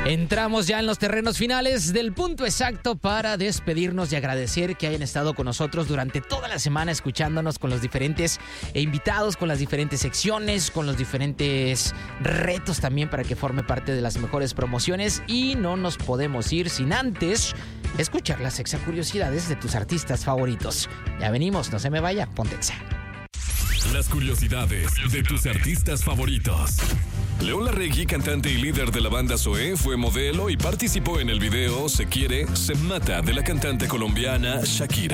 Entramos ya en los terrenos finales del punto exacto para despedirnos y agradecer que hayan estado con nosotros durante toda la semana escuchándonos con los diferentes invitados, con las diferentes secciones, con los diferentes retos también para que forme parte de las mejores promociones. Y no nos podemos ir sin antes escuchar las exacuriosidades de tus artistas favoritos. Ya venimos, no se me vaya, ponte Exa. Las curiosidades de tus artistas favoritos. León Larregui, cantante y líder de la banda Zoé, fue modelo y participó en el video Se Quiere, Se Mata de la cantante colombiana Shakira.